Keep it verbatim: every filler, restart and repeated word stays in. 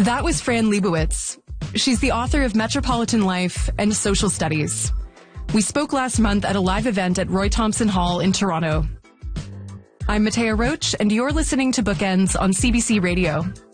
That was Fran Lebowitz. She's the author of Metropolitan Life and Social Studies. We spoke last month at a live event at Roy Thompson Hall in Toronto. I'm Matea Roach, and you're listening to Bookends on C B C Radio.